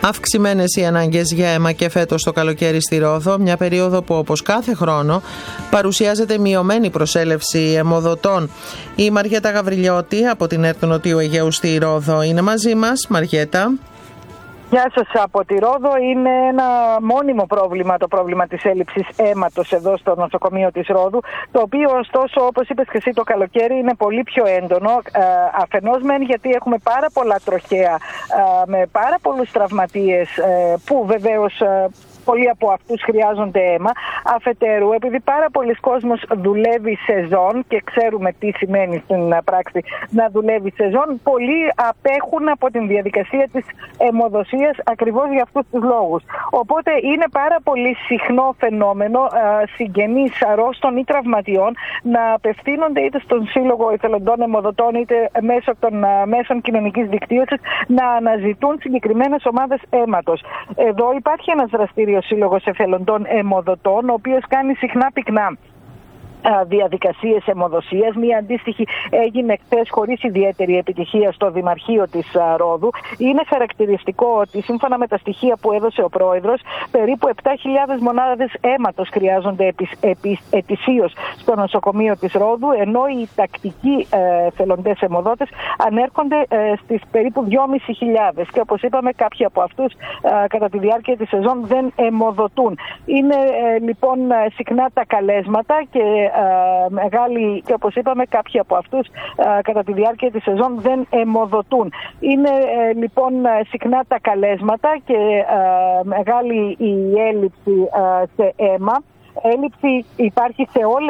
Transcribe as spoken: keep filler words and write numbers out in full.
Αυξημένες οι ανάγκες για αίμα και φέτος το καλοκαίρι στη Ρόδο, μια περίοδο που όπως κάθε χρόνο παρουσιάζεται μειωμένη προσέλευση αιμοδοτών. Η Μαριέτα Γαβριλιώτη από την ΕΡΤ Νοτιού Αιγαίου στη Ρόδο είναι μαζί μας. Μαριέτα. Γεια σας από τη Ρόδο. Είναι ένα μόνιμο πρόβλημα το πρόβλημα της έλλειψης αίματος εδώ στο νοσοκομείο της Ρόδου, το οποίο ωστόσο, όπως είπες και εσύ, το καλοκαίρι είναι πολύ πιο έντονο. Ε, αφενός μεν γιατί έχουμε πάρα πολλά τροχαία ε, με πάρα πολλούς τραυματίες ε, που βεβαίως ε, πολλοί από αυτούς χρειάζονται αίμα. Αφετέρου, επειδή πάρα πολλοί κόσμος δουλεύει σεζόν και ξέρουμε τι σημαίνει στην πράξη να δουλεύει σεζόν, πολλοί απέχουν από την διαδικασία της αιμοδοσίας ακριβώς για αυτούς τους λόγους. Οπότε είναι πάρα πολύ συχνό φαινόμενο συγγενείς αρρώστων ή τραυματιών να απευθύνονται είτε στον Σύλλογο Εθελοντών Αιμοδοτών είτε μέσω των μέσων κοινωνικής δικτύωσης να αναζητούν συγκεκριμένες ομάδες αίματος. Εδώ υπάρχει ένας δραστήριο ο Σύλλογος Εθελοντών Αιμοδοτών, ο οποίος κάνει συχνά πυκνά διαδικασίες αιμοδοσίας. Μία αντίστοιχη έγινε χθες χωρίς ιδιαίτερη επιτυχία στο Δημαρχείο της Ρόδου. Είναι χαρακτηριστικό ότι σύμφωνα με τα στοιχεία που έδωσε ο πρόεδρος, περίπου επτά χιλιάδες μονάδες αίματος χρειάζονται ετησίως στο νοσοκομείο της Ρόδου, ενώ οι τακτικοί εθελοντές αιμοδότες ανέρχονται στις περίπου δυόμισι χιλιάδες. Και όπως είπαμε, κάποιοι από αυτούς κατά τη διάρκεια της σεζόν δεν αιμοδοτούν. Είναι λοιπόν συχνά τα καλέσματα και μεγάλη, και όπως είπαμε, κάποιοι από αυτούς κατά τη διάρκεια της σεζόν δεν αιμοδοτούν. Είναι λοιπόν συχνά τα καλέσματα και μεγάλη η έλλειψη σε αίμα. Έλλειψη υπάρχει σε όλες